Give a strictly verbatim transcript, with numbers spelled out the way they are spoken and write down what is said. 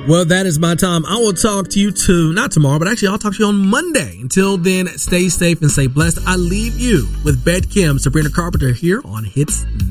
Well, that is my time. I will talk to you to not tomorrow, but actually I'll talk to you on Monday. Until then, stay safe and stay blessed. I leave you with Bet Kim, Sabrina Carpenter here on Hits